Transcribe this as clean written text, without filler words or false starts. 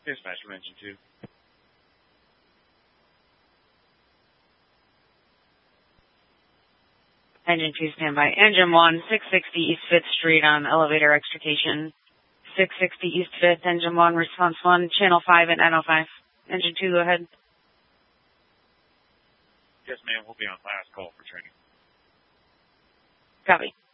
Dispatch from Engine 2. Engine 2, standby. Engine 1, 660 East 5th Street on elevator extrication. 660 East 5th, Engine 1, response 1, channel 5 at 905. Engine 2, go ahead. Yes, ma'am, we'll be on last call for training. Copy.